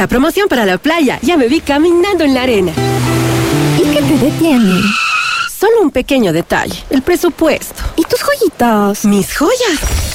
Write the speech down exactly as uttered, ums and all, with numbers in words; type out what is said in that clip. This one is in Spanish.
Esta promoción para la playa. Ya me vi caminando en la arena. ¿Y qué te detiene? Solo un pequeño detalle. El presupuesto. ¿Y tus joyitas? Mis joyas.